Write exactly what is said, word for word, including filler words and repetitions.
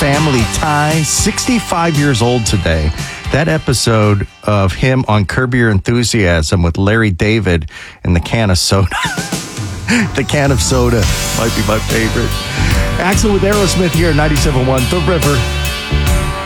family ties. sixty-five years old today. That episode of him on Curb Your Enthusiasm with Larry David and the can of soda. The can of soda might be my favorite. Axel with Aerosmith here at ninety-seven point one The River.